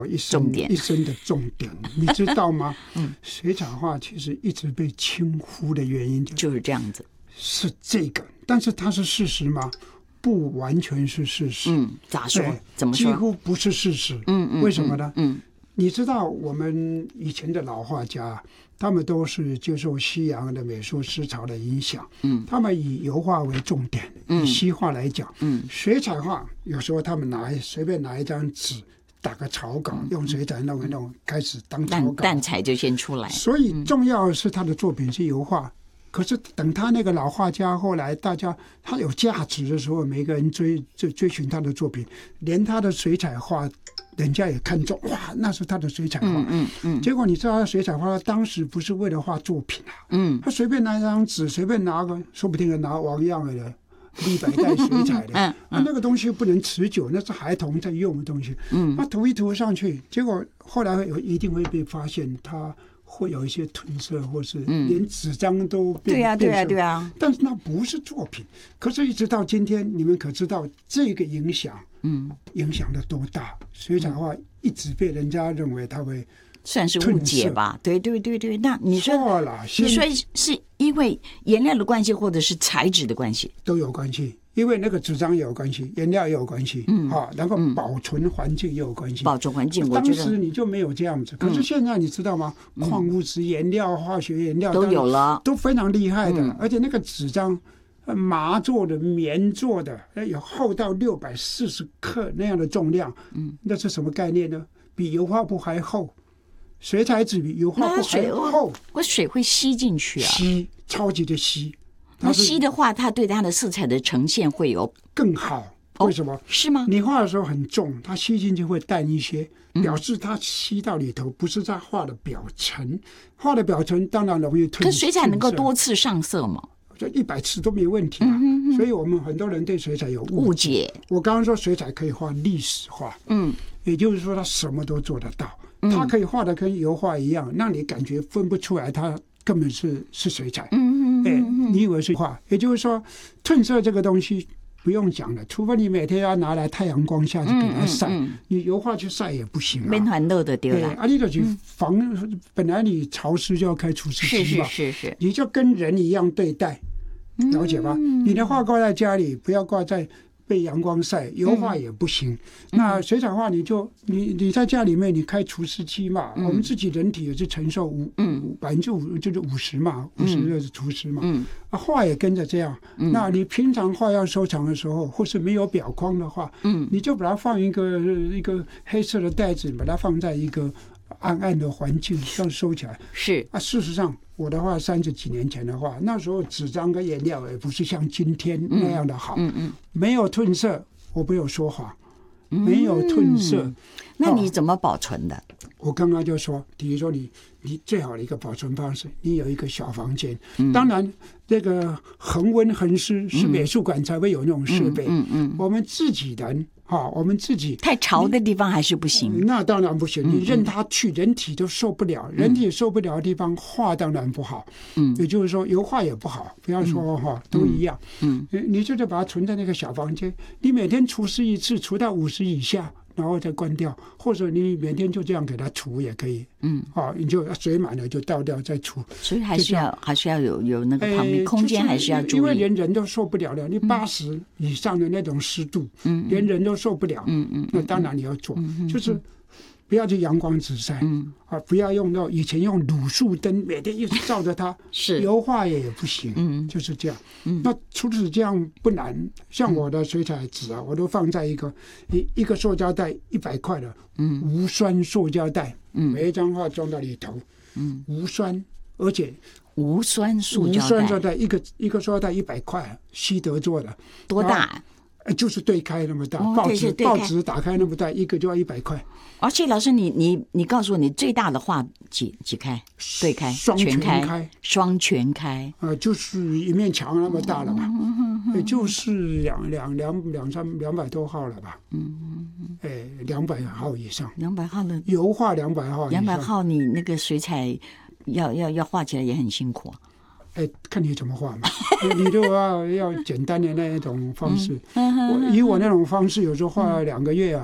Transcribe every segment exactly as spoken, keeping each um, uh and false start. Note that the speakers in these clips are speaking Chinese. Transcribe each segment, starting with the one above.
一生重点一生的重点，你知道吗？嗯，水彩画其实一直被轻忽的原因就是这样子， 是这个，但是它是事实吗？不完全是事实。 嗯，咋说？怎么说？ 几乎不是事实。 嗯嗯， 为什么呢？ 嗯， 你知道我们以前的老画家，他们都是接受西洋的美术思潮的影响。嗯，他们以油画为重点。以西画来讲，嗯，水彩画有时候他们拿随便拿一张纸。打个草稿，用水彩弄一弄，开始当草稿， 淡彩就先出来。 所以重要的是他的作品是油画。嗯、可是等他那个老画家后来大家他有价值的时候，每个人追追追寻他的作品，连他的水彩画，人家也看中，哇，那是他的水彩画。嗯嗯嗯。结果你知道，他水彩画当时不是为了画作品啊，嗯，他随便拿一张纸，随便拿个，说不定拿王样的。立百代水彩的，嗯嗯啊，那个东西不能持久，那是孩童在用的东西。嗯，他涂一涂上去，结果后来有一定会被发现，它会有一些褪色，或是连纸张都变。 对呀，对呀，对呀。 但是那不是作品。可是，一直到今天，你们可知道这个影响？嗯，影响的多大？水彩画一直被人家认为它会。 算是误解吧，对对对对。那你说，你说是因为颜料的关系，或者是材质的关系， 都有关系。因为那个纸张也有关系，颜料也有关系，嗯，啊，然后保存环境也有关系。 保存环境，我觉得当时你就没有这样子。可是现在你知道吗？嗯、矿物质颜料、化学颜料都有了， 都非常厉害的，嗯、而且那个纸张。麻做的、棉做的，有厚到六百四十克那样的重量，嗯，那是什么概念呢？比油画布还厚。水彩纸比油画布还厚， 我水会吸进去啊， 吸，超级的吸。 那吸的话，它对它的色彩的呈现会有更好。为什么？ 哦、是吗？ 你画的时候很重，它吸进去会淡一些，表示它吸到里头，不是它画的表层。画的表层当然容易褪。 可水彩能够多次上色吗？ 就一百次都没问题啊。嗯、所以我们很多人对水彩有误解。我刚刚说水彩可以画历史画，嗯，也就是说它什么都做得到。它可以画的跟油画一样，让你感觉分不出来，它根本是是水彩。嗯嗯嗯，你以为是画？也就是说，褪色这个东西不用讲了，除非你每天要拿来太阳光下去给它晒，嗯嗯嗯、你油画去晒也不行啊。 面团热的丢了。 啊，你就去防，嗯、本来你潮湿就要开除湿机嘛， 是是是是， 你就跟人一样对待，了解吧？嗯、你的画挂在家里，不要挂在。被阳光晒，油画也不行。嗯、那水彩画你就你你在家里面你开除湿机嘛，嗯、我们自己人体也是承受五百分之五就是五十嘛，五十就是除湿嘛。嗯、啊，画也跟着这样。嗯、那你平常画要收藏的时候，或是没有裱框的话，嗯、你就把它放一个一个黑色的袋子，把它放在一个暗暗的环境，这样收起来。 是啊， 事实上。我的话，三十几年前的话，那时候纸张跟颜料也不是像今天那样的好，嗯嗯、没有褪色，我没有说谎，嗯、没有褪色。嗯、 那你怎么保存的？ 哦、我刚刚就说，比如说你你最好的一个保存方式，你有一个小房间，嗯、当然这个恒温恒湿是美术馆才会有那种设备，嗯嗯嗯、我们自己人。好，我们自己太潮的地方还是不行。 那当然不行，你任它去，人体都受不了。人体受不了的地方，画当然不好。嗯，也就是说，油画也不好。不要说哈，都一样。嗯，你就得把它存在那个小房间，你每天除湿一次，除到五十以下，然后再关掉，或者你每天就这样给它除也可以。嗯，好，你就水满了就倒掉再除。 所以还是要还是要有有那个旁边空间，还是要注意， 因为连人都受不了了。你八十以上的那种湿度，嗯，连人都受不了。嗯嗯，那当然你要做，就是不要去阳光直晒。嗯啊，不要用到以前用卤素灯，每天一直照着它，是油画也不行。嗯，就是这样。嗯，那除此这样不难，像我的水彩纸啊，我都放在一个一一个塑胶袋一百块的，嗯，无酸塑胶袋。嗯，每一张画装到里头，嗯，无酸，而且无酸塑胶袋， 无酸塑胶袋一个一个塑料袋一百块，西德做的， 多大？ 就是对开那么大， 哦、 报纸报纸打开那么大，一个就要一百块。 而且老师，你你你告诉我，你最大的画几几开？对开， 双全开，双全开， 呃，就是一面墙那么大了吧？嗯嗯嗯、也就是两两两两三两百多号了吧？嗯嗯嗯，哎，两百号以上， 两百号的油画两百号以上， 两百号你那个水彩要要要画起来也很辛苦啊。 哎，看你怎么画嘛。你如果要要简单的那一种方式，嗯、我以我那种方式，有时候画了两个月啊，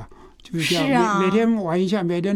就是这样， 是啊每每天玩一下，每天